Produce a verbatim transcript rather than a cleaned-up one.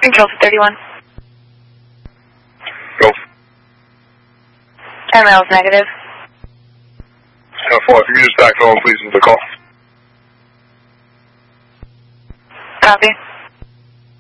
Control to thirty-one. Go. ten miles negative. ten four, if you could just back home, please, with the call. Copy.